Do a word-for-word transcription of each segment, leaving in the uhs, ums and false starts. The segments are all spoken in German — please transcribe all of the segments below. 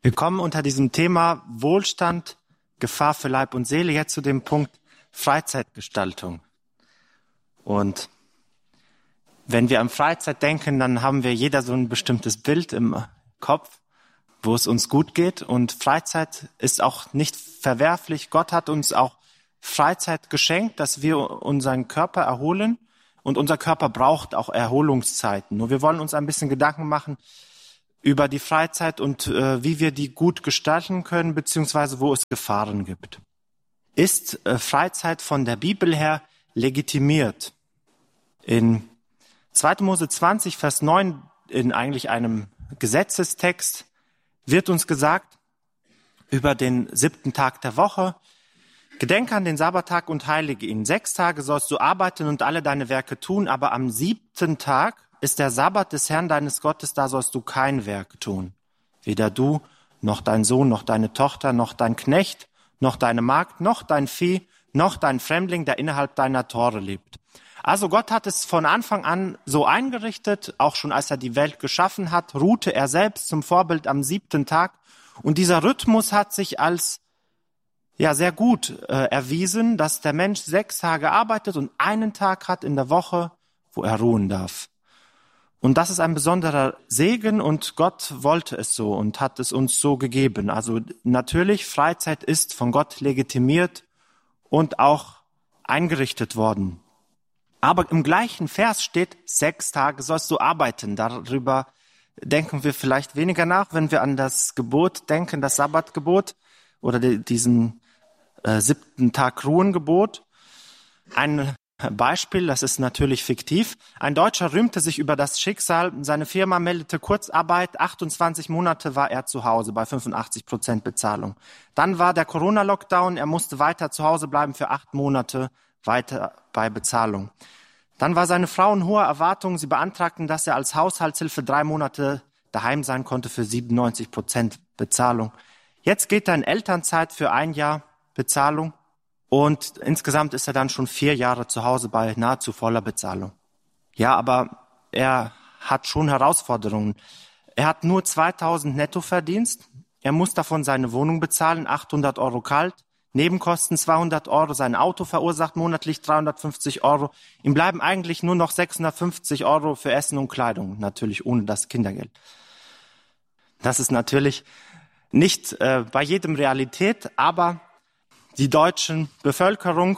Wir kommen unter diesem Thema Wohlstand, Gefahr für Leib und Seele jetzt zu dem Punkt Freizeitgestaltung. Und wenn wir an Freizeit denken, dann haben wir jeder so ein bestimmtes Bild im Kopf, wo es uns gut geht. Und Freizeit ist auch nicht verwerflich. Gott hat uns auch Freizeit geschenkt, dass wir unseren Körper erholen. Und unser Körper braucht auch Erholungszeiten. Nur wir wollen uns ein bisschen Gedanken machen über die Freizeit und äh, wie wir die gut gestalten können, beziehungsweise wo es Gefahren gibt. Ist äh, Freizeit von der Bibel her legitimiert? In zweiter Mose zwanzig, Vers neun, in eigentlich einem Gesetzestext, wird uns gesagt über den siebten Tag der Woche: Gedenke an den Sabbattag und heilige ihn. Sechs Tage sollst du arbeiten und alle deine Werke tun, aber am siebten Tag ist der Sabbat des Herrn deines Gottes, da sollst du kein Werk tun. Weder du, noch dein Sohn, noch deine Tochter, noch dein Knecht, noch deine Magd, noch dein Vieh, noch dein Fremdling, der innerhalb deiner Tore lebt. Also Gott hat es von Anfang an so eingerichtet, auch schon als er die Welt geschaffen hat, ruhte er selbst zum Vorbild am siebten Tag. Und dieser Rhythmus hat sich als ja sehr gut äh, erwiesen, dass der Mensch sechs Tage arbeitet und einen Tag hat in der Woche, wo er ruhen darf. Und das ist ein besonderer Segen und Gott wollte es so und hat es uns so gegeben. Also natürlich, Freizeit ist von Gott legitimiert und auch eingerichtet worden. Aber im gleichen Vers steht, sechs Tage sollst du arbeiten. Darüber denken wir vielleicht weniger nach, wenn wir an das Gebot denken, das Sabbatgebot oder diesen äh, siebten Tag Ruhengebot. Ein Beispiel, das ist natürlich fiktiv. Ein Deutscher rühmte sich über das Schicksal. Seine Firma meldete Kurzarbeit. achtundzwanzig Monate war er zu Hause bei fünfundachtzig Prozent Bezahlung. Dann war der Corona-Lockdown. Er musste weiter zu Hause bleiben für acht Monate, weiter bei Bezahlung. Dann war seine Frau in hoher Erwartung. Sie beantragten, dass er als Haushaltshilfe drei Monate daheim sein konnte für siebenundneunzig Prozent Bezahlung. Jetzt geht er in Elternzeit für ein Jahr Bezahlung. Und insgesamt ist er dann schon vier Jahre zu Hause bei nahezu voller Bezahlung. Ja, aber er hat schon Herausforderungen. Er hat nur zweitausend Nettoverdienst. Er muss davon seine Wohnung bezahlen, achthundert Euro kalt. Nebenkosten zweihundert Euro. Sein Auto verursacht monatlich dreihundertfünfzig Euro. Ihm bleiben eigentlich nur noch sechshundertfünfzig Euro für Essen und Kleidung. Natürlich ohne das Kindergeld. Das ist natürlich nicht äh, bei jedem Realität, aber die deutsche Bevölkerung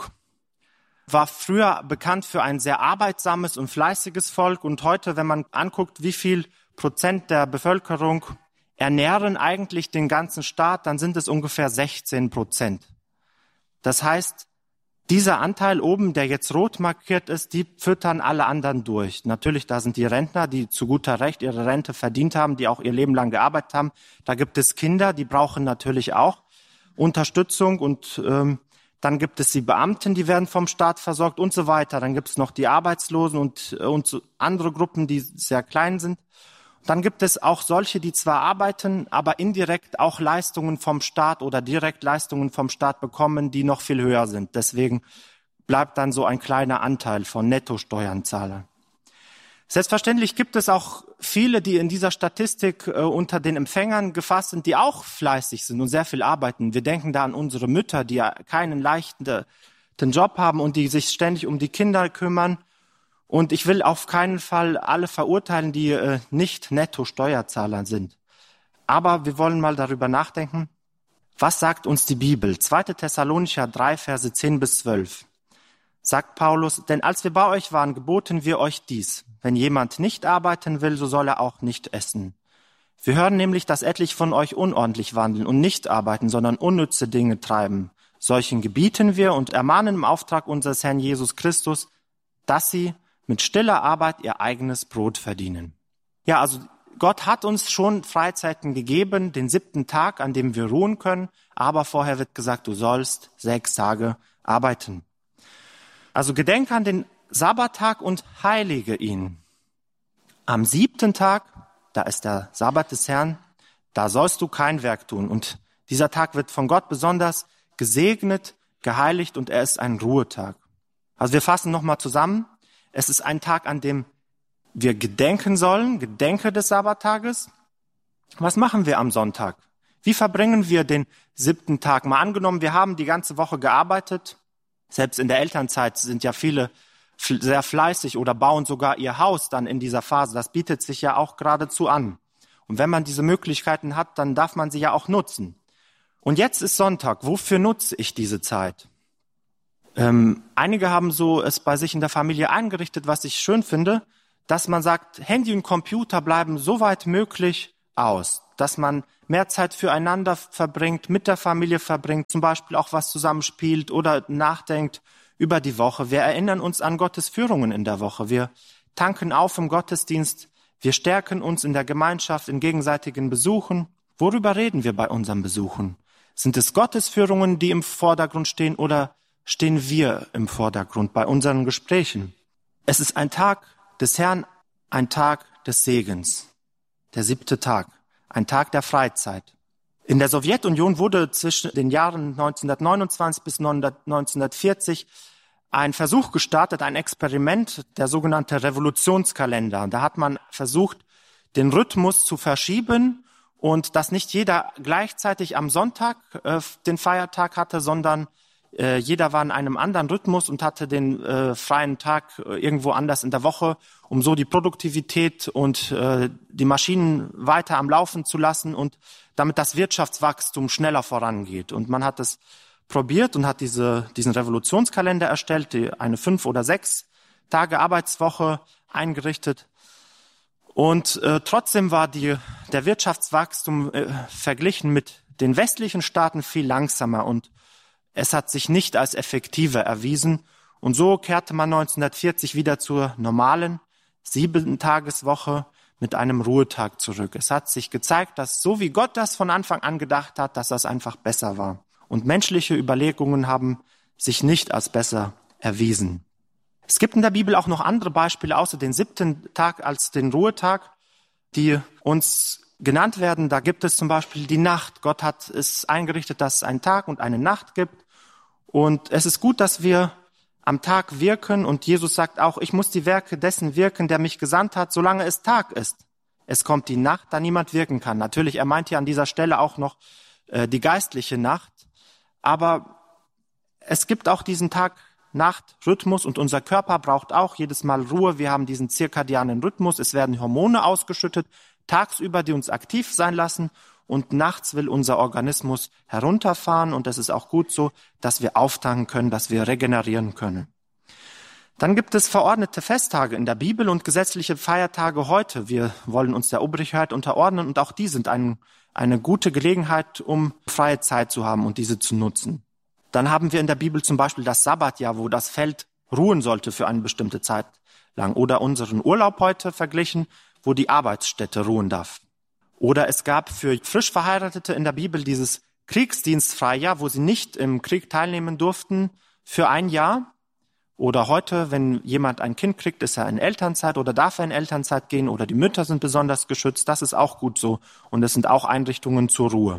war früher bekannt für ein sehr arbeitsames und fleißiges Volk. Und heute, wenn man anguckt, wie viel Prozent der Bevölkerung ernähren eigentlich den ganzen Staat, dann sind es ungefähr sechzehn Prozent. Das heißt, dieser Anteil oben, der jetzt rot markiert ist, die füttern alle anderen durch. Natürlich, da sind die Rentner, die zu guter Recht ihre Rente verdient haben, die auch ihr Leben lang gearbeitet haben. Da gibt es Kinder, die brauchen natürlich auch Unterstützung und ähm, dann gibt es die Beamten, die werden vom Staat versorgt und so weiter. Dann gibt es noch die Arbeitslosen und, und so andere Gruppen, die sehr klein sind. Dann gibt es auch solche, die zwar arbeiten, aber indirekt auch Leistungen vom Staat oder direkt Leistungen vom Staat bekommen, die noch viel höher sind. Deswegen bleibt dann so ein kleiner Anteil von Nettosteuernzahlern. Selbstverständlich gibt es auch viele, die in dieser Statistik äh, unter den Empfängern gefasst sind, die auch fleißig sind und sehr viel arbeiten. Wir denken da an unsere Mütter, die ja keinen leichten Job haben und die sich ständig um die Kinder kümmern. Und ich will auf keinen Fall alle verurteilen, die äh, nicht Netto-Steuerzahler sind. Aber wir wollen mal darüber nachdenken, was sagt uns die Bibel? zweiter Thessalonicher drei, Verse zehn bis zwölf. Sagt Paulus, denn als wir bei euch waren, geboten wir euch dies. Wenn jemand nicht arbeiten will, so soll er auch nicht essen. Wir hören nämlich, dass etliche von euch unordentlich wandeln und nicht arbeiten, sondern unnütze Dinge treiben. Solchen gebieten wir und ermahnen im Auftrag unseres Herrn Jesus Christus, dass sie mit stiller Arbeit ihr eigenes Brot verdienen. Ja, also Gott hat uns schon Freizeiten gegeben, den siebten Tag, an dem wir ruhen können, aber vorher wird gesagt, du sollst sechs Tage arbeiten. Also gedenke an den Sabbattag und heilige ihn. Am siebten Tag, da ist der Sabbat des Herrn, da sollst du kein Werk tun. Und dieser Tag wird von Gott besonders gesegnet, geheiligt und er ist ein Ruhetag. Also wir fassen nochmal zusammen. Es ist ein Tag, an dem wir gedenken sollen, Gedenke des Sabbattages. Was machen wir am Sonntag? Wie verbringen wir den siebten Tag? Mal angenommen, wir haben die ganze Woche gearbeitet. Selbst in der Elternzeit sind ja viele sehr fleißig oder bauen sogar ihr Haus dann in dieser Phase. Das bietet sich ja auch geradezu an. Und wenn man diese Möglichkeiten hat, dann darf man sie ja auch nutzen. Und jetzt ist Sonntag. Wofür nutze ich diese Zeit? Ähm, einige haben so es bei sich in der Familie eingerichtet, was ich schön finde, dass man sagt, Handy und Computer bleiben so weit möglich aus, dass man mehr Zeit füreinander verbringt, mit der Familie verbringt, zum Beispiel auch was zusammenspielt oder nachdenkt über die Woche. Wir erinnern uns an Gottes Führungen in der Woche. Wir tanken auf im Gottesdienst. Wir stärken uns in der Gemeinschaft, in gegenseitigen Besuchen. Worüber reden wir bei unseren Besuchen? Sind es Gottes Führungen, die im Vordergrund stehen, oder stehen wir im Vordergrund bei unseren Gesprächen? Es ist ein Tag des Herrn, ein Tag des Segens. Der siebte Tag, ein Tag der Freizeit. In der Sowjetunion wurde zwischen den Jahren neunzehnhundertneunundzwanzig bis neunzehnhundertvierzig ein Versuch gestartet, ein Experiment, der sogenannte Revolutionskalender. Da hat man versucht, den Rhythmus zu verschieben und dass nicht jeder gleichzeitig am Sonntag äh, den Feiertag hatte, sondern äh, jeder war in einem anderen Rhythmus und hatte den äh, freien Tag äh, irgendwo anders in der Woche, um so die Produktivität und äh, die Maschinen weiter am Laufen zu lassen und damit das Wirtschaftswachstum schneller vorangeht. Und man hat es probiert und hat diese, diesen Revolutionskalender erstellt, die eine fünf oder sechs Tage Arbeitswoche eingerichtet. Und äh, trotzdem war die, der Wirtschaftswachstum äh, verglichen mit den westlichen Staaten viel langsamer und es hat sich nicht als effektiver erwiesen. Und so kehrte man neunzehnhundertvierzig wieder zur normalen Sieben-Tageswoche mit einem Ruhetag zurück. Es hat sich gezeigt, dass so wie Gott das von Anfang an gedacht hat, dass das einfach besser war. Und menschliche Überlegungen haben sich nicht als besser erwiesen. Es gibt in der Bibel auch noch andere Beispiele, außer den siebten Tag als den Ruhetag, die uns genannt werden. Da gibt es zum Beispiel die Nacht. Gott hat es eingerichtet, dass es einen Tag und eine Nacht gibt. Und es ist gut, dass wir am Tag wirken. Und Jesus sagt auch, ich muss die Werke dessen wirken, der mich gesandt hat, solange es Tag ist. Es kommt die Nacht, da niemand wirken kann. Natürlich, er meint hier an dieser Stelle auch noch äh, die geistliche Nacht. Aber es gibt auch diesen Tag-Nacht-Rhythmus und unser Körper braucht auch jedes Mal Ruhe. Wir haben diesen zirkadianen Rhythmus. Es werden Hormone ausgeschüttet, tagsüber, die uns aktiv sein lassen. Und nachts will unser Organismus herunterfahren. Und es ist auch gut so, dass wir auftanken können, dass wir regenerieren können. Dann gibt es verordnete Festtage in der Bibel und gesetzliche Feiertage heute. Wir wollen uns der Obrigkeit unterordnen und auch die sind ein, eine gute Gelegenheit, um freie Zeit zu haben und diese zu nutzen. Dann haben wir in der Bibel zum Beispiel das Sabbatjahr, wo das Feld ruhen sollte für eine bestimmte Zeit lang. Oder unseren Urlaub heute verglichen, wo die Arbeitsstätte ruhen darf. Oder es gab für frisch Verheiratete in der Bibel dieses Kriegsdienstfreijahr, wo sie nicht im Krieg teilnehmen durften für ein Jahr. Oder heute, wenn jemand ein Kind kriegt, ist er in Elternzeit oder darf er in Elternzeit gehen oder die Mütter sind besonders geschützt. Das ist auch gut so. Und es sind auch Einrichtungen zur Ruhe.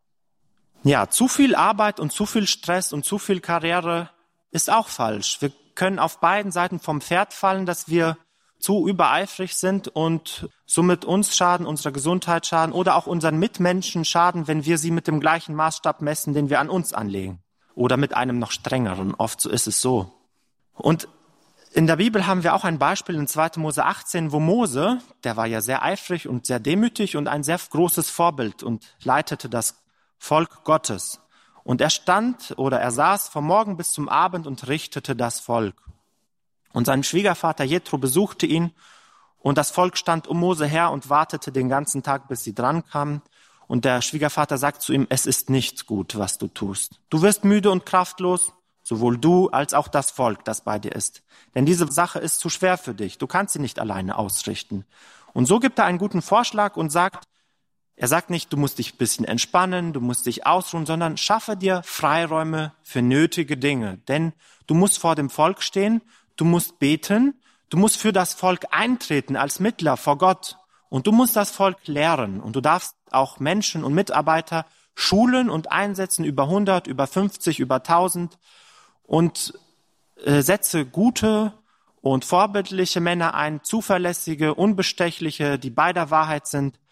Ja, zu viel Arbeit und zu viel Stress und zu viel Karriere ist auch falsch. Wir können auf beiden Seiten vom Pferd fallen, dass wir zu übereifrig sind und somit uns schaden, unserer Gesundheit schaden oder auch unseren Mitmenschen schaden, wenn wir sie mit dem gleichen Maßstab messen, den wir an uns anlegen. Oder mit einem noch strengeren. Oft so ist es so. Und in der Bibel haben wir auch ein Beispiel in zweiter Mose achtzehn, wo Mose, der war ja sehr eifrig und sehr demütig und ein sehr großes Vorbild und leitete das Volk Gottes. Und er stand oder er saß vom Morgen bis zum Abend und richtete das Volk. Und sein Schwiegervater Jethro besuchte ihn und das Volk stand um Mose her und wartete den ganzen Tag, bis sie drankamen. Und der Schwiegervater sagt zu ihm, es ist nicht gut, was du tust. Du wirst müde und kraftlos, sowohl du als auch das Volk, das bei dir ist. Denn diese Sache ist zu schwer für dich. Du kannst sie nicht alleine ausrichten. Und so gibt er einen guten Vorschlag und sagt, er sagt nicht, du musst dich ein bisschen entspannen, du musst dich ausruhen, sondern schaffe dir Freiräume für nötige Dinge. Denn du musst vor dem Volk stehen, du musst beten, du musst für das Volk eintreten als Mittler vor Gott. Und du musst das Volk lehren. Und du darfst auch Menschen und Mitarbeiter schulen und einsetzen über hundert, über fünfzig, über tausend. Und äh, setze gute und vorbildliche Männer ein, zuverlässige, unbestechliche, die bei der Wahrheit sind.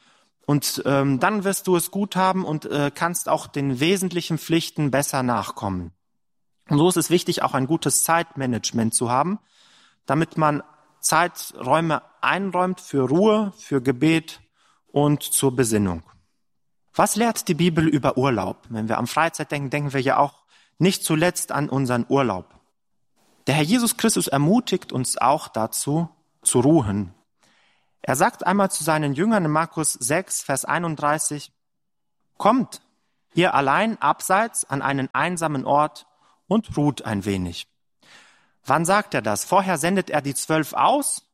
Und ähm, dann wirst du es gut haben und äh, kannst auch den wesentlichen Pflichten besser nachkommen. Und so ist es wichtig, auch ein gutes Zeitmanagement zu haben, damit man Zeiträume einräumt für Ruhe, für Gebet und zur Besinnung. Was lehrt die Bibel über Urlaub? Wenn wir an Freizeit denken, denken wir ja auch nicht zuletzt an unseren Urlaub. Der Herr Jesus Christus ermutigt uns auch dazu, zu ruhen. Er sagt einmal zu seinen Jüngern in Markus sechs, Vers einunddreißig, kommt ihr allein abseits an einen einsamen Ort und ruht ein wenig. Wann sagt er das? Vorher sendet er die Zwölf aus,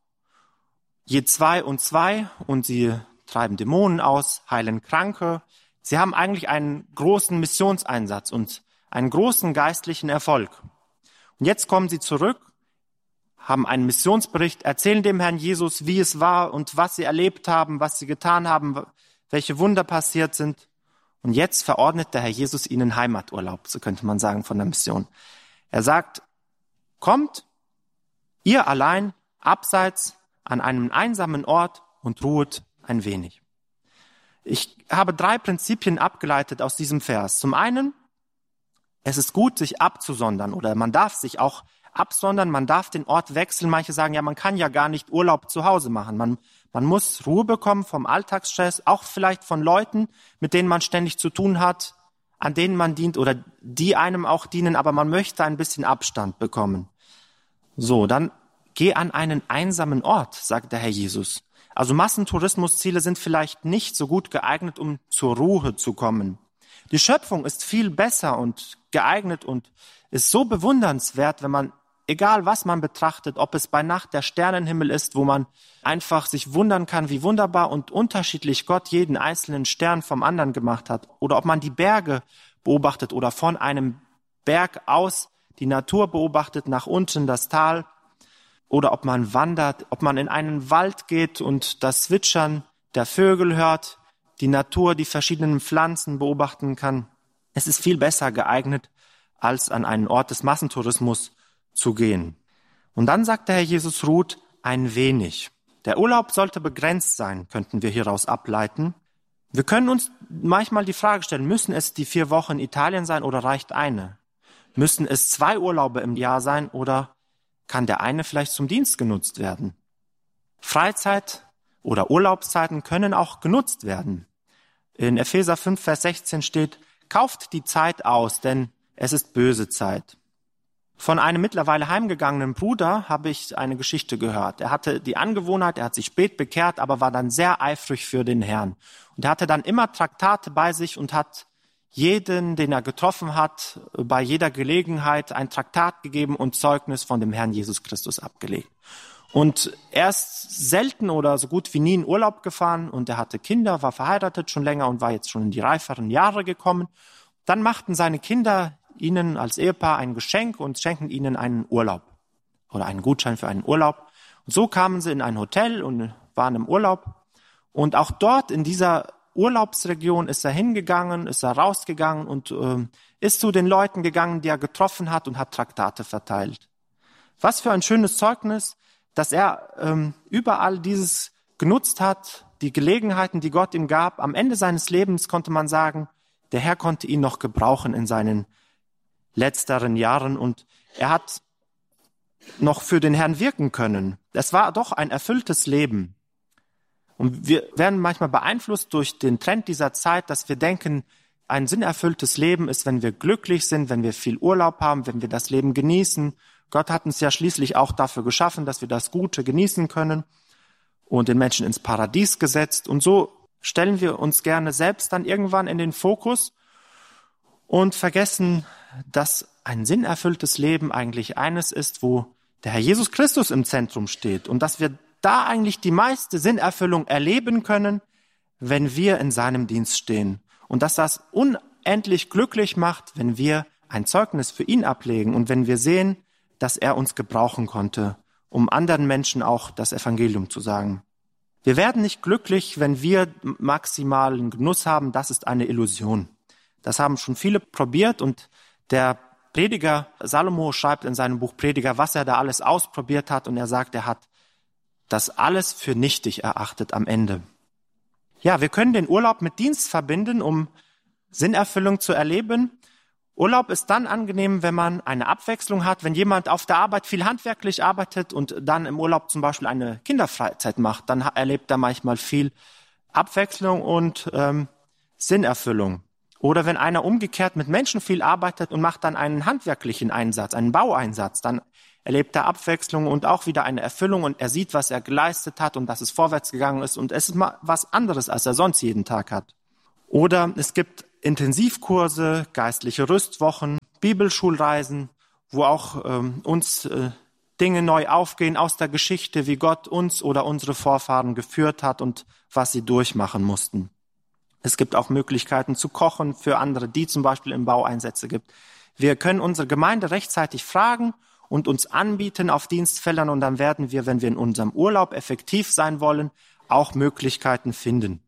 je zwei und zwei, und sie treiben Dämonen aus, heilen Kranke. Sie haben eigentlich einen großen Missionseinsatz und einen großen geistlichen Erfolg. Und jetzt kommen sie zurück, haben einen Missionsbericht, erzählen dem Herrn Jesus, wie es war und was sie erlebt haben, was sie getan haben, welche Wunder passiert sind. Und jetzt verordnet der Herr Jesus ihnen Heimaturlaub, so könnte man sagen, von der Mission. Er sagt, kommt, ihr allein, abseits, an einem einsamen Ort und ruhet ein wenig. Ich habe drei Prinzipien abgeleitet aus diesem Vers. Zum einen, es ist gut, sich abzusondern, oder man darf sich auch absondern, man darf den Ort wechseln. Manche sagen, ja, man kann ja gar nicht Urlaub zu Hause machen. Man, man muss Ruhe bekommen vom Alltagsstress, auch vielleicht von Leuten, mit denen man ständig zu tun hat, an denen man dient oder die einem auch dienen, aber man möchte ein bisschen Abstand bekommen. So, dann geh an einen einsamen Ort, sagt der Herr Jesus. Also Massentourismusziele sind vielleicht nicht so gut geeignet, um zur Ruhe zu kommen. Die Schöpfung ist viel besser und geeignet und ist so bewundernswert, wenn man, egal was man betrachtet, ob es bei Nacht der Sternenhimmel ist, wo man einfach sich wundern kann, wie wunderbar und unterschiedlich Gott jeden einzelnen Stern vom anderen gemacht hat, oder ob man die Berge beobachtet oder von einem Berg aus die Natur beobachtet, nach unten das Tal, oder ob man wandert, ob man in einen Wald geht und das Zwitschern der Vögel hört, die Natur, die verschiedenen Pflanzen beobachten kann. Es ist viel besser geeignet, als an einen Ort des Massentourismus zu gehen. Und dann sagt der Herr Jesus, ruht ein wenig. Der Urlaub sollte begrenzt sein, könnten wir hieraus ableiten. Wir können uns manchmal die Frage stellen, müssen es die vier Wochen in Italien sein oder reicht eine? Müssen es zwei Urlaube im Jahr sein oder kann der eine vielleicht zum Dienst genutzt werden? Freizeit oder Urlaubszeiten können auch genutzt werden. In Epheser fünf, Vers sechzehn steht, kauft die Zeit aus, denn es ist böse Zeit. Von einem mittlerweile heimgegangenen Bruder habe ich eine Geschichte gehört. Er hatte die Angewohnheit, er hat sich spät bekehrt, aber war dann sehr eifrig für den Herrn. Und er hatte dann immer Traktate bei sich und hat jeden, den er getroffen hat, bei jeder Gelegenheit ein Traktat gegeben und Zeugnis von dem Herrn Jesus Christus abgelegt. Und er ist selten oder so gut wie nie in Urlaub gefahren und er hatte Kinder, war verheiratet schon länger und war jetzt schon in die reiferen Jahre gekommen. Dann machten seine Kinder ihnen als Ehepaar ein Geschenk und schenken ihnen einen Urlaub oder einen Gutschein für einen Urlaub. Und so kamen sie in ein Hotel und waren im Urlaub. Und auch dort in dieser Urlaubsregion ist er hingegangen, ist er rausgegangen und äh, ist zu den Leuten gegangen, die er getroffen hat und hat Traktate verteilt. Was für ein schönes Zeugnis, dass er ähm, überall dieses genutzt hat, die Gelegenheiten, die Gott ihm gab. Am Ende seines Lebens konnte man sagen, der Herr konnte ihn noch gebrauchen in seinen letzteren Jahren und er hat noch für den Herrn wirken können. Es war doch ein erfülltes Leben. Und wir werden manchmal beeinflusst durch den Trend dieser Zeit, dass wir denken, ein sinnerfülltes Leben ist, wenn wir glücklich sind, wenn wir viel Urlaub haben, wenn wir das Leben genießen. Gott hat uns ja schließlich auch dafür geschaffen, dass wir das Gute genießen können und den Menschen ins Paradies gesetzt. Und so stellen wir uns gerne selbst dann irgendwann in den Fokus und vergessen, dass ein sinnerfülltes Leben eigentlich eines ist, wo der Herr Jesus Christus im Zentrum steht und dass wir da eigentlich die meiste Sinnerfüllung erleben können, wenn wir in seinem Dienst stehen. Und dass das unendlich glücklich macht, wenn wir ein Zeugnis für ihn ablegen und wenn wir sehen, dass er uns gebrauchen konnte, um anderen Menschen auch das Evangelium zu sagen. Wir werden nicht glücklich, wenn wir maximalen Genuss haben. Das ist eine Illusion. Das haben schon viele probiert und der Prediger Salomo schreibt in seinem Buch Prediger, was er da alles ausprobiert hat und er sagt, er hat das alles für nichtig erachtet am Ende. Ja, wir können den Urlaub mit Dienst verbinden, um Sinnerfüllung zu erleben. Urlaub ist dann angenehm, wenn man eine Abwechslung hat, wenn jemand auf der Arbeit viel handwerklich arbeitet und dann im Urlaub zum Beispiel eine Kinderfreizeit macht, dann erlebt er manchmal viel Abwechslung und ähm, Sinnerfüllung. Oder wenn einer umgekehrt mit Menschen viel arbeitet und macht dann einen handwerklichen Einsatz, einen Baueinsatz, dann erlebt er Abwechslung und auch wieder eine Erfüllung und er sieht, was er geleistet hat und dass es vorwärts gegangen ist und es ist mal was anderes, als er sonst jeden Tag hat. Oder es gibt Intensivkurse, geistliche Rüstwochen, Bibelschulreisen, wo auch ähm, uns äh, Dinge neu aufgehen aus der Geschichte, wie Gott uns oder unsere Vorfahren geführt hat und was sie durchmachen mussten. Es gibt auch Möglichkeiten zu kochen für andere, die zum Beispiel im Bau Einsätze gibt. Wir können unsere Gemeinde rechtzeitig fragen und uns anbieten auf Dienstfeldern und dann werden wir, wenn wir in unserem Urlaub effektiv sein wollen, auch Möglichkeiten finden.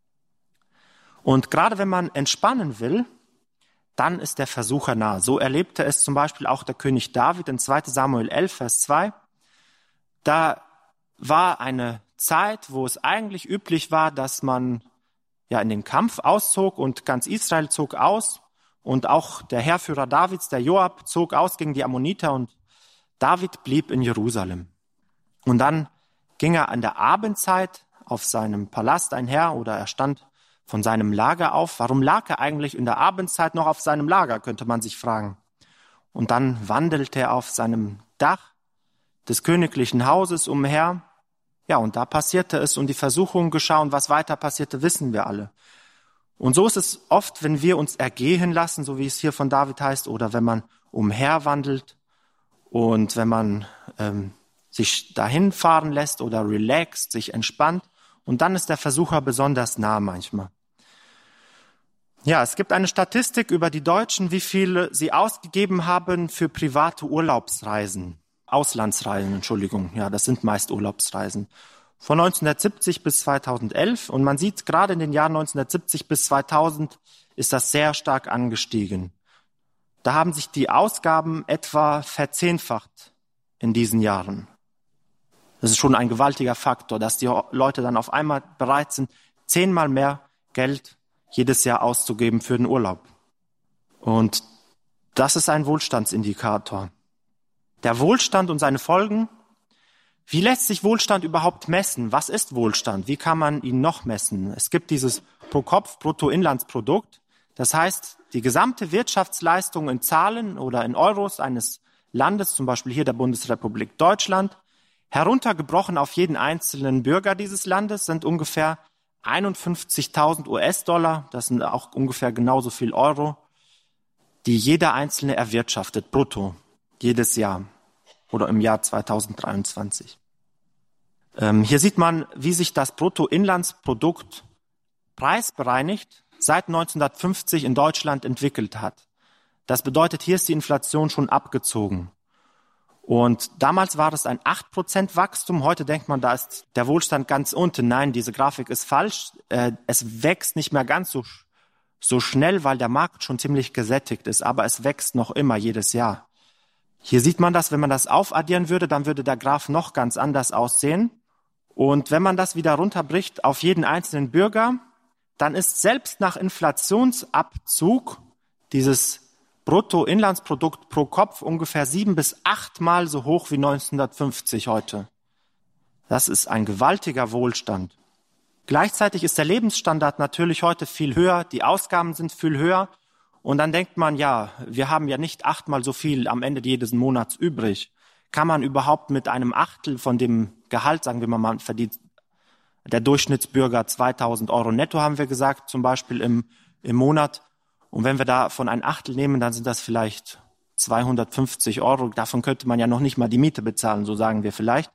Und gerade wenn man entspannen will, dann ist der Versucher nah. So erlebte es zum Beispiel auch der König David in zweiter Samuel elf, Vers zwei. Da war eine Zeit, wo es eigentlich üblich war, dass man ja in den Kampf auszog und ganz Israel zog aus und auch der Heerführer Davids, der Joab, zog aus gegen die Ammoniter und David blieb in Jerusalem. Und dann ging er an der Abendzeit auf seinem Palast einher oder er stand von seinem Lager auf. Warum lag er eigentlich in der Abendzeit noch auf seinem Lager, könnte man sich fragen. Und dann wandelte er auf seinem Dach des königlichen Hauses umher. Ja, und da passierte es und die Versuchung geschah und was weiter passierte, wissen wir alle. Und so ist es oft, wenn wir uns ergehen lassen, so wie es hier von David heißt, oder wenn man umherwandelt und wenn man ähm, sich dahin fahren lässt oder relaxt, sich entspannt. Und dann ist der Versucher besonders nah manchmal. Ja, es gibt eine Statistik über die Deutschen, wie viel sie ausgegeben haben für private Urlaubsreisen. Auslandsreisen, Entschuldigung, ja, das sind meist Urlaubsreisen. Von neunzehnhundertsiebzig bis zweitausendelf und man sieht, gerade in den Jahren neunzehnhundertsiebzig bis zweitausend ist das sehr stark angestiegen. Da haben sich die Ausgaben etwa verzehnfacht in diesen Jahren. Das ist schon ein gewaltiger Faktor, dass die Leute dann auf einmal bereit sind, zehnmal mehr Geld jedes Jahr auszugeben für den Urlaub. Und das ist ein Wohlstandsindikator. Der Wohlstand und seine Folgen. Wie lässt sich Wohlstand überhaupt messen? Was ist Wohlstand? Wie kann man ihn noch messen? Es gibt dieses Pro-Kopf-Bruttoinlandsprodukt. Das heißt, die gesamte Wirtschaftsleistung in Zahlen oder in Euros eines Landes, zum Beispiel hier der Bundesrepublik Deutschland, heruntergebrochen auf jeden einzelnen Bürger dieses Landes, sind ungefähr einundfünfzigtausend U S-Dollar. Das sind auch ungefähr genauso viel Euro, die jeder Einzelne erwirtschaftet, brutto. Jedes Jahr oder im Jahr zweitausenddreiundzwanzig. Ähm, hier sieht man, wie sich das Bruttoinlandsprodukt preisbereinigt seit neunzehnhundertfünfzig in Deutschland entwickelt hat. Das bedeutet, hier ist die Inflation schon abgezogen. Und damals war es ein acht Prozent Wachstum. Heute denkt man, da ist der Wohlstand ganz unten. Nein, diese Grafik ist falsch. Äh, es wächst nicht mehr ganz so, so schnell, weil der Markt schon ziemlich gesättigt ist. Aber es wächst noch immer jedes Jahr. Hier sieht man das, wenn man das aufaddieren würde, dann würde der Graph noch ganz anders aussehen. Und wenn man das wieder runterbricht auf jeden einzelnen Bürger, dann ist selbst nach Inflationsabzug dieses Bruttoinlandsprodukt pro Kopf ungefähr sieben bis achtmal so hoch wie neunzehnhundertfünfzig heute. Das ist ein gewaltiger Wohlstand. Gleichzeitig ist der Lebensstandard natürlich heute viel höher, die Ausgaben sind viel höher. Und dann denkt man, ja, wir haben ja nicht achtmal so viel am Ende jedes Monats übrig. Kann man überhaupt mit einem Achtel von dem Gehalt, sagen wir mal, man verdient der Durchschnittsbürger zweitausend Euro netto, haben wir gesagt, zum Beispiel im, im Monat. Und wenn wir davon ein Achtel nehmen, dann sind das vielleicht zweihundertfünfzig Euro. Davon könnte man ja noch nicht mal die Miete bezahlen, so sagen wir vielleicht.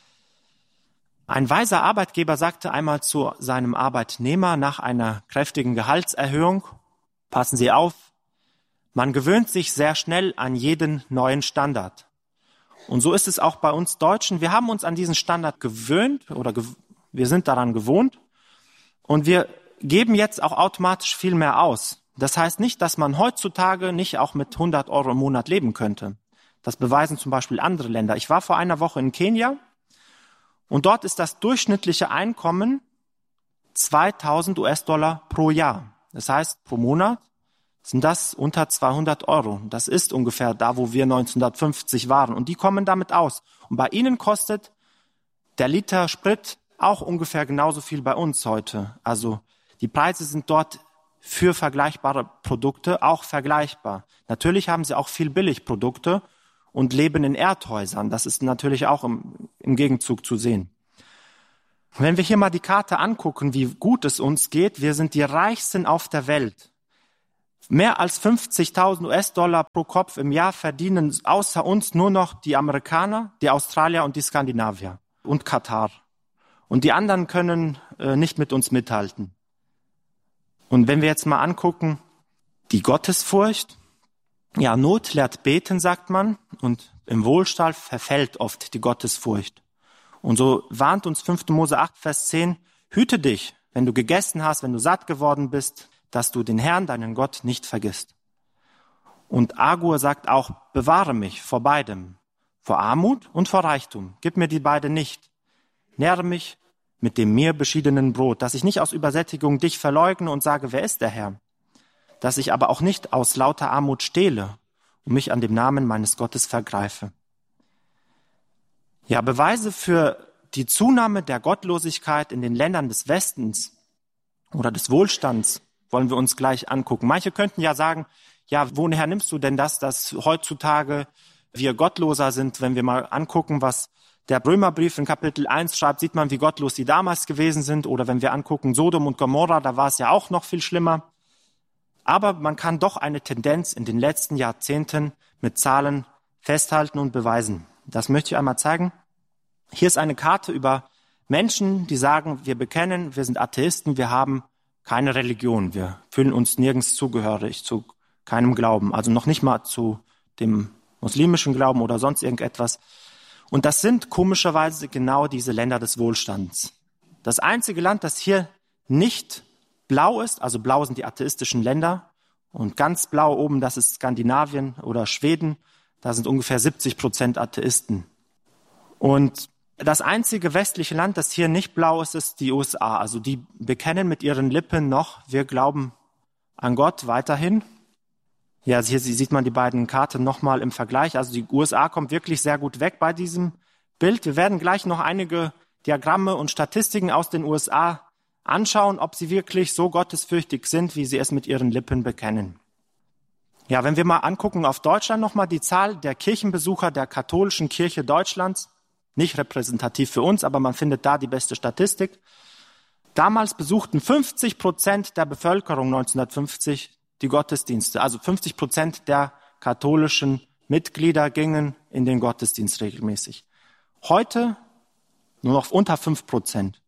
Ein weiser Arbeitgeber sagte einmal zu seinem Arbeitnehmer nach einer kräftigen Gehaltserhöhung: Passen Sie auf, man gewöhnt sich sehr schnell an jeden neuen Standard. Und so ist es auch bei uns Deutschen. Wir haben uns an diesen Standard gewöhnt oder gew- wir sind daran gewohnt und wir geben jetzt auch automatisch viel mehr aus. Das heißt nicht, dass man heutzutage nicht auch mit hundert Euro im Monat leben könnte. Das beweisen zum Beispiel andere Länder. Ich war vor einer Woche in Kenia und dort ist das durchschnittliche Einkommen zweitausend US-Dollar pro Jahr. Das heißt, pro Monat sind das unter zweihundert Euro. Das ist ungefähr da, wo wir neunzehnhundertfünfzig waren. Und die kommen damit aus. Und bei ihnen kostet der Liter Sprit auch ungefähr genauso viel bei uns heute. Also die Preise sind dort für vergleichbare Produkte auch vergleichbar. Natürlich haben sie auch viel Billigprodukte und leben in Erdhäusern. Das ist natürlich auch im, im Gegenzug zu sehen. Wenn wir hier mal die Karte angucken, wie gut es uns geht, wir sind die reichsten auf der Welt. Mehr als fünfzigtausend US-Dollar pro Kopf im Jahr verdienen außer uns nur noch die Amerikaner, die Australier und die Skandinavier und Katar. Und die anderen können äh, nicht mit uns mithalten. Und wenn wir jetzt mal angucken, die Gottesfurcht, ja, Not lehrt beten, sagt man, und im Wohlstand verfällt oft die Gottesfurcht. Und so warnt uns fünfter Mose acht, Vers zehn, hüte dich, wenn du gegessen hast, wenn du satt geworden bist, dass du den Herrn, deinen Gott, nicht vergisst. Und Agur sagt auch, bewahre mich vor beidem, vor Armut und vor Reichtum. Gib mir die beide nicht. Nähre mich mit dem mir beschiedenen Brot, dass ich nicht aus Übersättigung dich verleugne und sage, wer ist der Herr? Dass ich aber auch nicht aus lauter Armut stehle und mich an dem Namen meines Gottes vergreife. Ja, Beweise für die Zunahme der Gottlosigkeit in den Ländern des Westens oder des Wohlstands wollen wir uns gleich angucken. Manche könnten ja sagen, ja, woher nimmst du denn das, dass heutzutage wir gottloser sind? Wenn wir mal angucken, was der Römerbrief in Kapitel eins schreibt, sieht man, wie gottlos die damals gewesen sind. Oder wenn wir angucken Sodom und Gomorra, da war es ja auch noch viel schlimmer. Aber man kann doch eine Tendenz in den letzten Jahrzehnten mit Zahlen festhalten und beweisen. Das möchte ich einmal zeigen. Hier ist eine Karte über Menschen, die sagen, wir bekennen, wir sind Atheisten, wir haben keine Religion. Wir fühlen uns nirgends zugehörig zu keinem Glauben. Also noch nicht mal zu dem muslimischen Glauben oder sonst irgendetwas. Und das sind komischerweise genau diese Länder des Wohlstands. Das einzige Land, das hier nicht blau ist, also blau sind die atheistischen Länder und ganz blau oben, das ist Skandinavien oder Schweden, da sind ungefähr siebzig Prozent Atheisten. Und das einzige westliche Land, das hier nicht blau ist, ist die U S A. Also die bekennen mit ihren Lippen noch, wir glauben an Gott weiterhin. Ja, hier sieht man die beiden Karten nochmal im Vergleich. Also die U S A kommt wirklich sehr gut weg bei diesem Bild. Wir werden gleich noch einige Diagramme und Statistiken aus den U S A anschauen, ob sie wirklich so gottesfürchtig sind, wie sie es mit ihren Lippen bekennen. Ja, wenn wir mal angucken auf Deutschland nochmal die Zahl der Kirchenbesucher der katholischen Kirche Deutschlands, nicht repräsentativ für uns, aber man findet da die beste Statistik. Damals besuchten fünfzig Prozent der Bevölkerung neunzehnhundertfünfzig die Gottesdienste. Also fünfzig Prozent der katholischen Mitglieder gingen in den Gottesdienst regelmäßig. Heute nur noch unter fünf Prozent.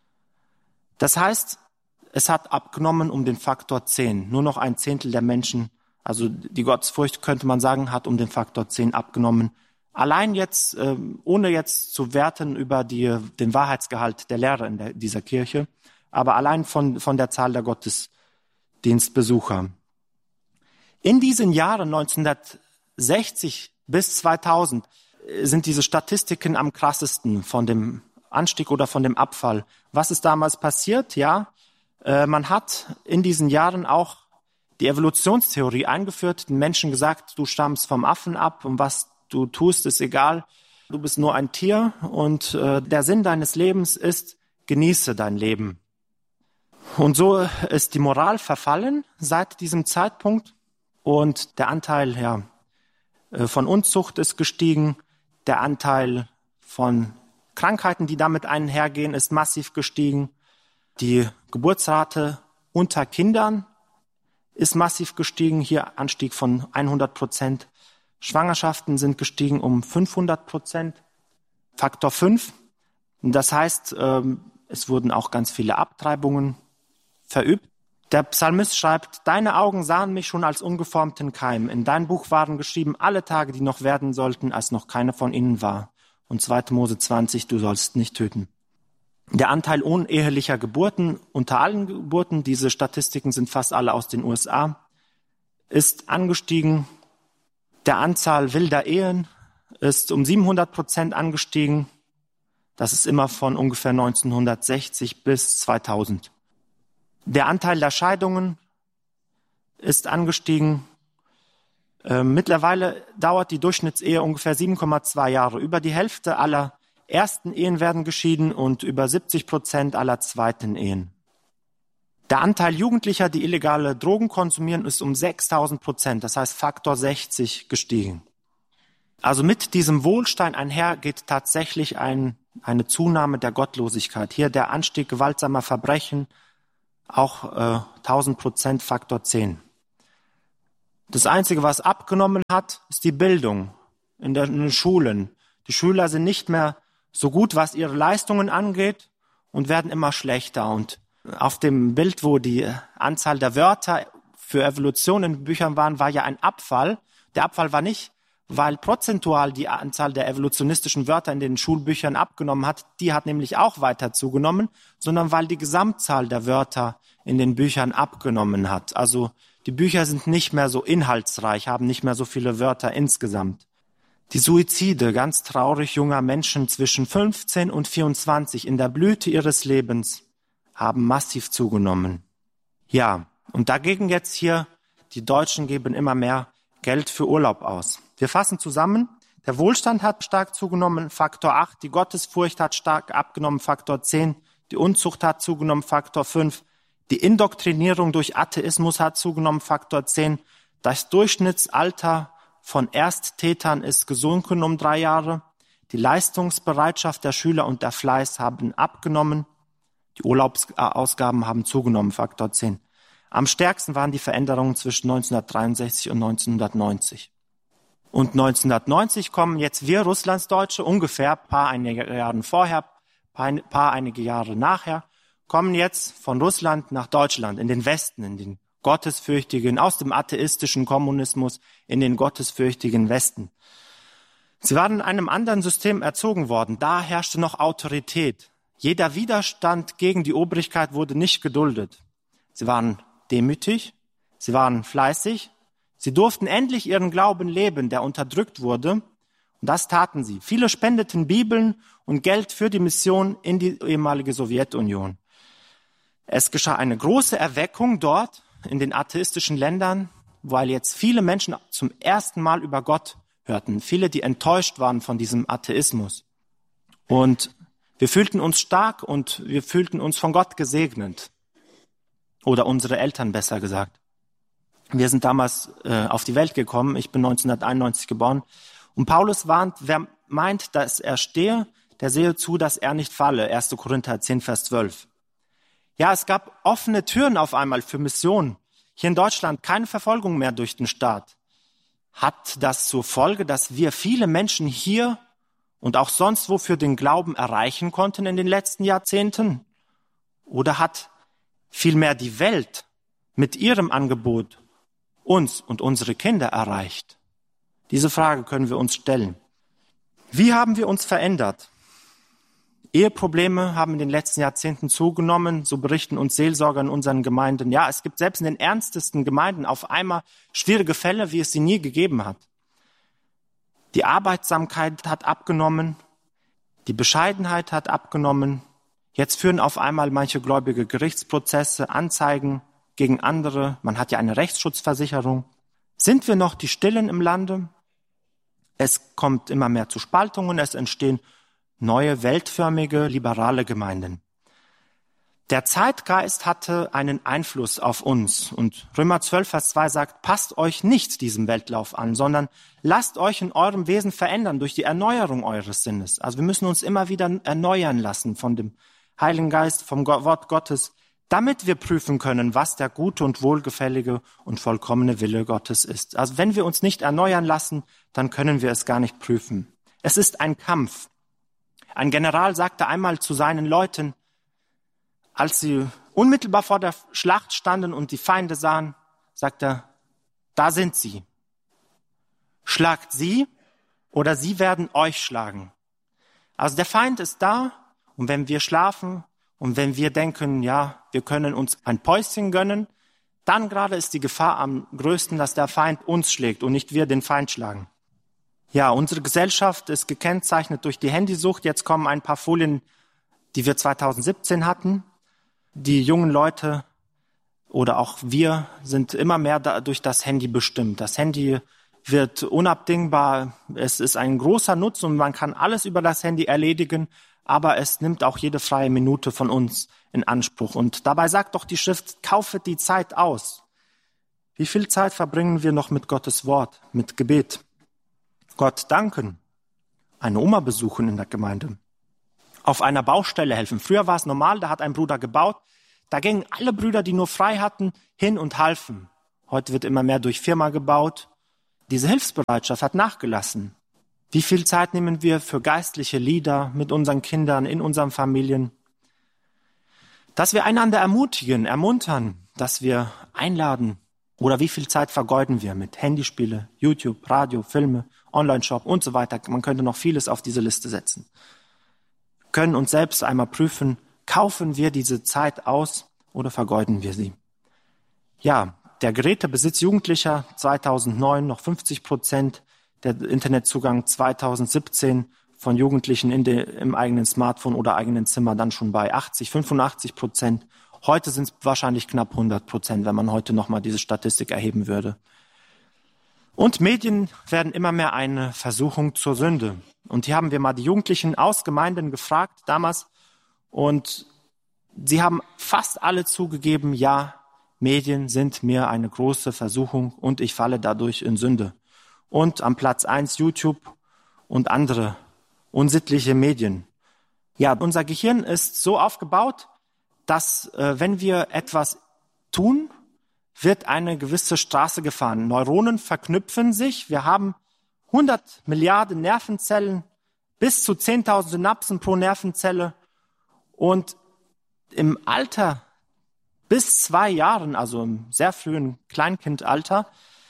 Das heißt, es hat abgenommen um den Faktor zehn. Nur noch ein Zehntel der Menschen, also die Gottesfurcht könnte man sagen, hat um den Faktor zehn abgenommen. Allein jetzt, ohne jetzt zu werten über die, den Wahrheitsgehalt der Lehre in der, dieser Kirche, aber allein von, von der Zahl der Gottesdienstbesucher. In diesen Jahren neunzehnhundertsechzig bis zweitausend sind diese Statistiken am krassesten von dem Anstieg oder von dem Abfall. Was ist damals passiert? Ja, äh, man hat in diesen Jahren auch die Evolutionstheorie eingeführt, den Menschen gesagt, du stammst vom Affen ab und was du tust, ist egal. Du bist nur ein Tier und äh, der Sinn deines Lebens ist, genieße dein Leben. Und so ist die Moral verfallen seit diesem Zeitpunkt und der Anteil ja, von Unzucht ist gestiegen, der Anteil von Krankheiten, die damit einhergehen, ist massiv gestiegen. Die Geburtsrate unter Kindern ist massiv gestiegen, hier Anstieg von hundert Prozent. Schwangerschaften sind gestiegen um fünfhundert Prozent, Faktor fünf. Das heißt, es wurden auch ganz viele Abtreibungen verübt. Der Psalmist schreibt, deine Augen sahen mich schon als ungeformten Keim. In dein Buch waren geschrieben alle Tage, die noch werden sollten, als noch keiner von ihnen war. Und zweiter Mose zwanzig, du sollst nicht töten. Der Anteil unehelicher Geburten unter allen Geburten, diese Statistiken sind fast alle aus den U S A, ist angestiegen. Der Anzahl wilder Ehen ist um siebenhundert Prozent angestiegen. Das ist immer von ungefähr neunzehnhundertsechzig bis zweitausend. Der Anteil der Scheidungen ist angestiegen. Äh, mittlerweile dauert die Durchschnittsehe ungefähr sieben Komma zwei Jahre. Über die Hälfte aller ersten Ehen werden geschieden und über siebzig Prozent aller zweiten Ehen. Der Anteil Jugendlicher, die illegale Drogen konsumieren, ist um sechstausend Prozent, das heißt Faktor sechzig gestiegen. Also mit diesem Wohlstand einher geht tatsächlich ein, eine Zunahme der Gottlosigkeit. Hier der Anstieg gewaltsamer Verbrechen, auch äh, tausend Prozent Faktor zehn. Das Einzige, was abgenommen hat, ist die Bildung in, der, in den Schulen. Die Schüler sind nicht mehr so gut, was ihre Leistungen angeht und werden immer schlechter. Und auf dem Bild, wo die Anzahl der Wörter für Evolution in Büchern waren, war ja ein Abfall. Der Abfall war nicht, weil prozentual die Anzahl der evolutionistischen Wörter in den Schulbüchern abgenommen hat. Die hat nämlich auch weiter zugenommen, sondern weil die Gesamtzahl der Wörter in den Büchern abgenommen hat. Also die Bücher sind nicht mehr so inhaltsreich, haben nicht mehr so viele Wörter insgesamt. Die Suizide ganz traurig junger Menschen zwischen fünfzehn und vierundzwanzig in der Blüte ihres Lebens haben massiv zugenommen. Ja, und dagegen jetzt hier, die Deutschen geben immer mehr Geld für Urlaub aus. Wir fassen zusammen, der Wohlstand hat stark zugenommen, Faktor acht, die Gottesfurcht hat stark abgenommen, Faktor zehn, die Unzucht hat zugenommen, Faktor fünf, die Indoktrinierung durch Atheismus hat zugenommen, Faktor zehn, das Durchschnittsalter von Ersttätern ist gesunken um drei Jahre, die Leistungsbereitschaft der Schüler und der Fleiß haben abgenommen, die Urlaubsausgaben haben zugenommen, Faktor zehn. Am stärksten waren die Veränderungen zwischen neunzehnhundertdreiundsechzig und neunzehnhundertneunzig. Und neunzehnhundertneunzig kommen jetzt wir Russlandsdeutsche, ungefähr paar einige Jahre vorher, paar, paar einige Jahre nachher, kommen jetzt von Russland nach Deutschland, in den Westen, in den gottesfürchtigen, aus dem atheistischen Kommunismus in den gottesfürchtigen Westen. Sie waren in einem anderen System erzogen worden, da herrschte noch Autorität. Jeder Widerstand gegen die Obrigkeit wurde nicht geduldet. Sie waren demütig, sie waren fleißig, sie durften endlich ihren Glauben leben, der unterdrückt wurde. Und das taten sie. Viele spendeten Bibeln und Geld für die Mission in die ehemalige Sowjetunion. Es geschah eine große Erweckung dort in den atheistischen Ländern, weil jetzt viele Menschen zum ersten Mal über Gott hörten. Viele, die enttäuscht waren von diesem Atheismus. Und wir fühlten uns stark und wir fühlten uns von Gott gesegnet. Oder unsere Eltern besser gesagt. Wir sind damals äh, auf die Welt gekommen. Ich bin neunzehnhunderteinundneunzig geboren. Und Paulus warnt, wer meint, dass er stehe, der sehe zu, dass er nicht falle. erster Korinther zehn, Vers zwölf. Ja, es gab offene Türen auf einmal für Missionen. Hier in Deutschland keine Verfolgung mehr durch den Staat. Hat das zur Folge, dass wir viele Menschen hier und auch sonst wo für den Glauben erreichen konnten in den letzten Jahrzehnten? Oder hat vielmehr die Welt mit ihrem Angebot uns und unsere Kinder erreicht? Diese Frage können wir uns stellen. Wie haben wir uns verändert? Eheprobleme haben in den letzten Jahrzehnten zugenommen, so berichten uns Seelsorger in unseren Gemeinden. Ja, es gibt selbst in den ernstesten Gemeinden auf einmal schwierige Fälle, wie es sie nie gegeben hat. Die Arbeitsamkeit hat abgenommen, die Bescheidenheit hat abgenommen. Jetzt führen auf einmal manche Gläubige Gerichtsprozesse, Anzeigen gegen andere. Man hat ja eine Rechtsschutzversicherung. Sind wir noch die Stillen im Lande? Es kommt immer mehr zu Spaltungen, es entstehen neue, weltförmige, liberale Gemeinden. Der Zeitgeist hatte einen Einfluss auf uns. Und Römer zwölf, Vers zwei sagt, passt euch nicht diesem Weltlauf an, sondern lasst euch in eurem Wesen verändern durch die Erneuerung eures Sinnes. Also wir müssen uns immer wieder erneuern lassen von dem Heiligen Geist, vom Wort Gottes, damit wir prüfen können, was der gute und wohlgefällige und vollkommene Wille Gottes ist. Also wenn wir uns nicht erneuern lassen, dann können wir es gar nicht prüfen. Es ist ein Kampf. Ein General sagte einmal zu seinen Leuten, als sie unmittelbar vor der Schlacht standen und die Feinde sahen, sagte er, da sind sie. Schlagt sie oder sie werden euch schlagen. Also der Feind ist da und wenn wir schlafen und wenn wir denken, ja, wir können uns ein Päuschen gönnen, dann gerade ist die Gefahr am größten, dass der Feind uns schlägt und nicht wir den Feind schlagen. Ja, unsere Gesellschaft ist gekennzeichnet durch die Handysucht. Jetzt kommen ein paar Folien, die wir zweitausendsiebzehn hatten. Die jungen Leute oder auch wir sind immer mehr da, durch das Handy bestimmt. Das Handy wird unabdingbar. Es ist ein großer Nutzen und man kann alles über das Handy erledigen, aber es nimmt auch jede freie Minute von uns in Anspruch. Und dabei sagt doch die Schrift, kaufet die Zeit aus. Wie viel Zeit verbringen wir noch mit Gottes Wort, mit Gebet? Gott danken, eine Oma besuchen in der Gemeinde, auf einer Baustelle helfen. Früher war es normal, da hat ein Bruder gebaut, da gingen alle Brüder, die nur frei hatten, hin und halfen. Heute wird immer mehr durch Firma gebaut. Diese Hilfsbereitschaft hat nachgelassen. Wie viel Zeit nehmen wir für geistliche Lieder mit unseren Kindern, in unseren Familien? Dass wir einander ermutigen, ermuntern, dass wir einladen. Oder wie viel Zeit vergeuden wir mit Handyspiele, YouTube, Radio, Filme, Online-Shop und so weiter. Man könnte noch vieles auf diese Liste setzen. Wir können uns selbst einmal prüfen, kaufen wir diese Zeit aus oder vergeuden wir sie? Ja, der Gerätebesitz Jugendlicher zweitausendneun noch fünfzig Prozent, der Internetzugang zweitausendsiebzehn von Jugendlichen in de, im eigenen Smartphone oder eigenen Zimmer dann schon bei achtzig, fünfundachtzig Prozent. Heute sind es wahrscheinlich knapp hundert Prozent, wenn man heute nochmal diese Statistik erheben würde. Und Medien werden immer mehr eine Versuchung zur Sünde. Und hier haben wir mal die Jugendlichen aus Gemeinden gefragt damals und sie haben fast alle zugegeben, ja, Medien sind mir eine große Versuchung und ich falle dadurch in Sünde. Und am Platz eins YouTube und andere unsittliche Medien. Ja, unser Gehirn ist so aufgebaut, dass äh, wenn wir etwas tun, wird eine gewisse Straße gefahren. Neuronen verknüpfen sich. Wir haben hundert Milliarden Nervenzellen, bis zu zehntausend Synapsen pro Nervenzelle. Und im Alter bis zwei Jahren, also im sehr frühen Kleinkindalter,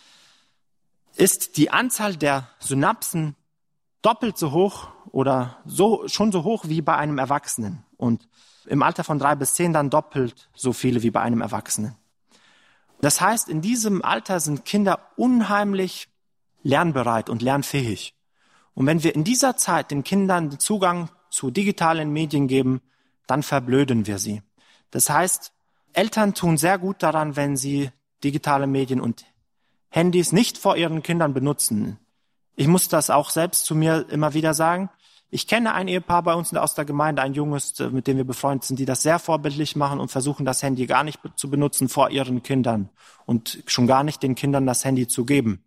ist die Anzahl der Synapsen doppelt so hoch oder so schon so hoch wie bei einem Erwachsenen. Und im Alter von drei bis zehn dann doppelt so viele wie bei einem Erwachsenen. Das heißt, in diesem Alter sind Kinder unheimlich lernbereit und lernfähig. Und wenn wir in dieser Zeit den Kindern den Zugang zu digitalen Medien geben, dann verblöden wir sie. Das heißt, Eltern tun sehr gut daran, wenn sie digitale Medien und Handys nicht vor ihren Kindern benutzen. Ich muss das auch selbst zu mir immer wieder sagen. Ich kenne ein Ehepaar bei uns aus der Gemeinde, ein Junges, mit dem wir befreundet sind, die das sehr vorbildlich machen und versuchen, das Handy gar nicht zu benutzen vor ihren Kindern und schon gar nicht den Kindern das Handy zu geben.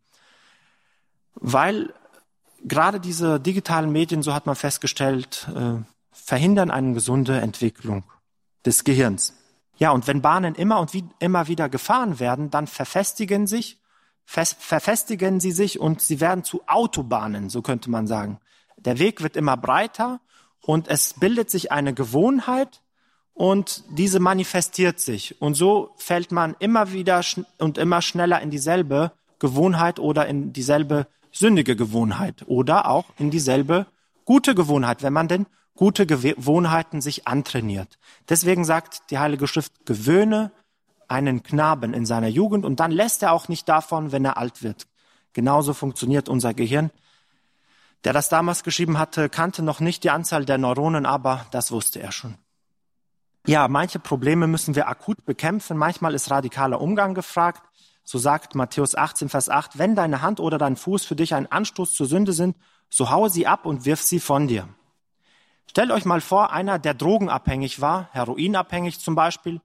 Weil gerade diese digitalen Medien, so hat man festgestellt, äh, verhindern eine gesunde Entwicklung des Gehirns. Ja, und wenn Bahnen immer und wie, immer wieder gefahren werden, dann verfestigen sich, fest, verfestigen sie sich und sie werden zu Autobahnen, so könnte man sagen. Der Weg wird immer breiter und es bildet sich eine Gewohnheit und diese manifestiert sich. Und so fällt man immer wieder und immer schneller in dieselbe Gewohnheit oder in dieselbe sündige Gewohnheit oder auch in dieselbe gute Gewohnheit, wenn man denn gute Gewohnheiten sich antrainiert. Deswegen sagt die Heilige Schrift, gewöhne einen Knaben in seiner Jugend und dann lässt er auch nicht davon, wenn er alt wird. Genauso funktioniert unser Gehirn. Der das damals geschrieben hatte, kannte noch nicht die Anzahl der Neuronen, aber das wusste er schon. Ja, manche Probleme müssen wir akut bekämpfen. Manchmal ist radikaler Umgang gefragt. So sagt Matthäus achtzehn, Vers acht, wenn deine Hand oder dein Fuß für dich ein Anstoß zur Sünde sind, so haue sie ab und wirf sie von dir. Stellt euch mal vor, einer, der drogenabhängig war, heroinabhängig zum Beispiel,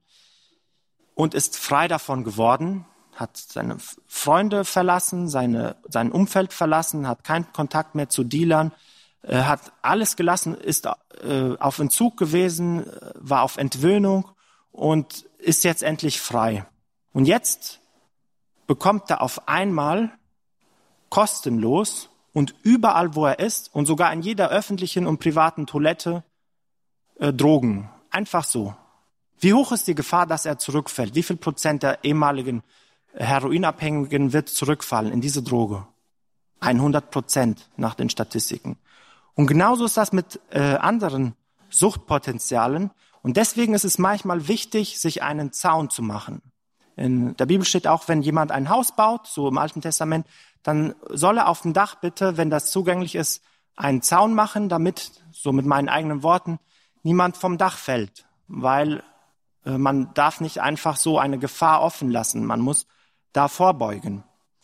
und ist frei davon geworden, hat seine Freunde verlassen, seine, sein Umfeld verlassen, hat keinen Kontakt mehr zu Dealern, äh, hat alles gelassen, ist äh, auf Entzug gewesen, war auf Entwöhnung und ist jetzt endlich frei. Und jetzt bekommt er auf einmal kostenlos und überall, wo er ist und sogar in jeder öffentlichen und privaten Toilette äh, Drogen. Einfach so. Wie hoch ist die Gefahr, dass er zurückfällt? Wie viel Prozent der ehemaligen Heroinabhängigen wird zurückfallen in diese Droge? hundert Prozent nach den Statistiken. Und genauso ist das mit äh, anderen Suchtpotenzialen. Und deswegen ist es manchmal wichtig, sich einen Zaun zu machen. In der Bibel steht auch, wenn jemand ein Haus baut, so im Alten Testament, dann soll er auf dem Dach bitte, wenn das zugänglich ist, einen Zaun machen, damit, so mit meinen eigenen Worten, niemand vom Dach fällt. Weil Man darf nicht einfach so eine Gefahr offen lassen. Man muss da vorbeugen.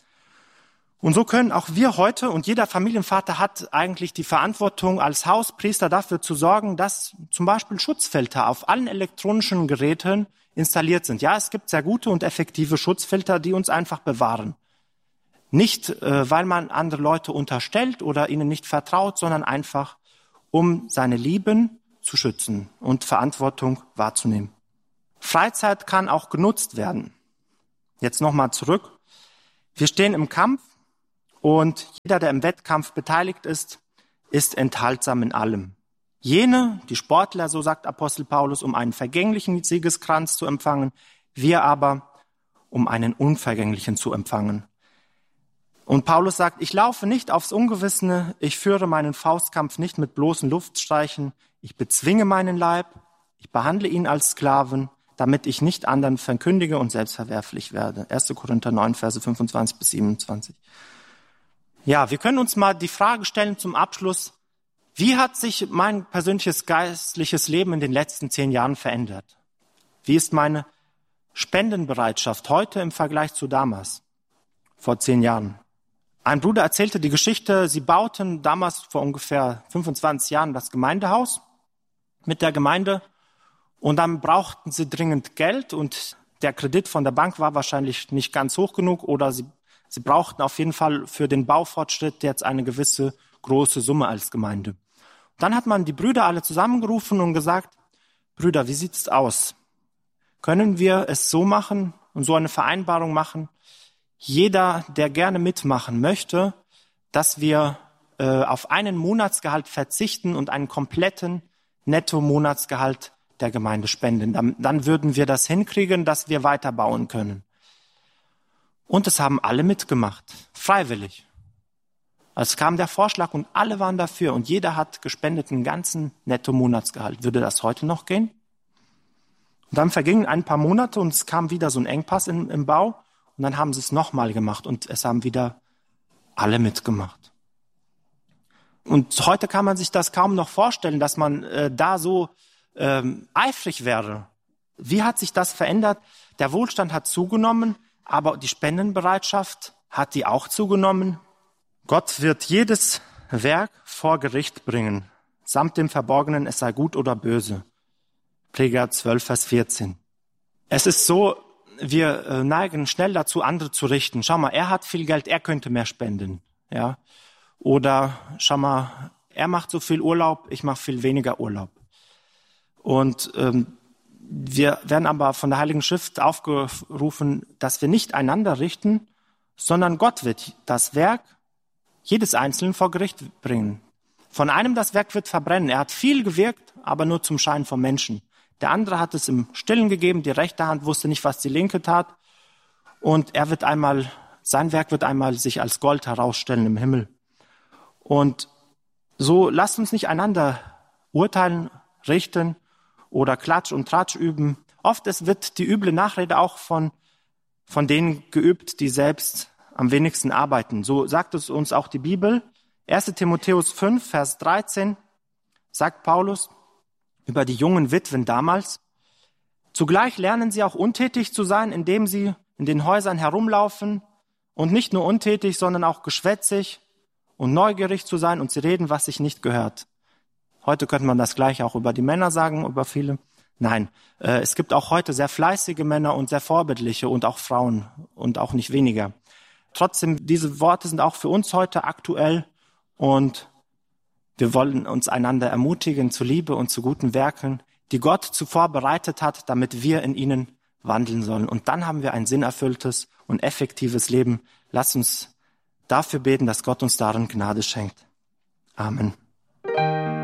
Und so können auch wir heute, und jeder Familienvater hat eigentlich die Verantwortung als Hauspriester dafür zu sorgen, dass zum Beispiel Schutzfilter auf allen elektronischen Geräten installiert sind. Ja, es gibt sehr gute und effektive Schutzfilter, die uns einfach bewahren. Nicht, äh, weil man andere Leute unterstellt oder ihnen nicht vertraut, sondern einfach, um seine Lieben zu schützen und Verantwortung wahrzunehmen. Freizeit kann auch genutzt werden. Jetzt nochmal zurück. Wir stehen im Kampf und jeder, der im Wettkampf beteiligt ist, ist enthaltsam in allem. Jene, die Sportler, so sagt Apostel Paulus, um einen vergänglichen Siegeskranz zu empfangen, wir aber, um einen unvergänglichen zu empfangen. Und Paulus sagt, ich laufe nicht aufs Ungewissene, ich führe meinen Faustkampf nicht mit bloßen Luftstreichen, ich bezwinge meinen Leib, ich behandle ihn als Sklaven, damit ich nicht anderen verkündige und selbstverwerflich werde. erster Korinther neun, Verse fünfundzwanzig bis siebenundzwanzig. Ja, wir können uns mal die Frage stellen zum Abschluss, wie hat sich mein persönliches geistliches Leben in den letzten zehn Jahren verändert? Wie ist meine Spendenbereitschaft heute im Vergleich zu damals, vor zehn Jahren? Ein Bruder erzählte die Geschichte, sie bauten damals vor ungefähr fünfundzwanzig Jahren das Gemeindehaus mit der Gemeinde. Und dann brauchten sie dringend Geld und der Kredit von der Bank war wahrscheinlich nicht ganz hoch genug oder sie, sie brauchten auf jeden Fall für den Baufortschritt jetzt eine gewisse große Summe als Gemeinde. Und dann hat man die Brüder alle zusammengerufen und gesagt, Brüder, wie sieht's aus? Können wir es so machen und so eine Vereinbarung machen? Jeder, der gerne mitmachen möchte, dass wir äh, auf einen Monatsgehalt verzichten und einen kompletten Netto-Monatsgehalt der Gemeinde spenden. Dann, dann würden wir das hinkriegen, dass wir weiterbauen können. Und es haben alle mitgemacht, freiwillig. Es kam der Vorschlag und alle waren dafür und jeder hat gespendet einen ganzen Netto-Monatsgehalt. Würde das heute noch gehen? Und dann vergingen ein paar Monate und es kam wieder so ein Engpass im, im Bau und dann haben sie es nochmal gemacht und es haben wieder alle mitgemacht. Und heute kann man sich das kaum noch vorstellen, dass man äh, da so ähm, eifrig wäre. Wie hat sich das verändert? Der Wohlstand hat zugenommen, aber die Spendenbereitschaft hat die auch zugenommen. Gott wird jedes Werk vor Gericht bringen, samt dem Verborgenen, es sei gut oder böse. Prediger zwölf, Vers vierzehn. Es ist so, wir neigen schnell dazu, andere zu richten. Schau mal, er hat viel Geld, er könnte mehr spenden. Ja? Oder schau mal, er macht so viel Urlaub, ich mache viel weniger Urlaub. Und ähm, wir werden aber von der Heiligen Schrift aufgerufen, dass wir nicht einander richten, sondern Gott wird das Werk jedes Einzelnen vor Gericht bringen. Von einem das Werk wird verbrennen. Er hat viel gewirkt, aber nur zum Schein vom Menschen. Der andere hat es im Stillen gegeben, die rechte Hand wusste nicht, was die linke tat. Und er wird einmal, sein Werk wird einmal sich als Gold herausstellen im Himmel. Und so lasst uns nicht einander urteilen, richten oder Klatsch und Tratsch üben. Oft es wird die üble Nachrede auch von, von denen geübt, die selbst am wenigsten arbeiten. So sagt es uns auch die Bibel. erster Timotheus fünf, Vers dreizehn sagt Paulus über die jungen Witwen damals: Zugleich lernen sie auch untätig zu sein, indem sie in den Häusern herumlaufen und nicht nur untätig, sondern auch geschwätzig und neugierig zu sein und sie reden, was sich nicht gehört. Heute könnte man das gleich auch über die Männer sagen, über viele. Nein, äh, es gibt auch heute sehr fleißige Männer und sehr vorbildliche und auch Frauen und auch nicht weniger. Trotzdem, diese Worte sind auch für uns heute aktuell und wir wollen uns einander ermutigen zu Liebe und zu guten Werken, die Gott zuvor bereitet hat, damit wir in ihnen wandeln sollen. Und dann haben wir ein sinnerfülltes und effektives Leben. Lasst uns dafür beten, dass Gott uns darin Gnade schenkt. Amen.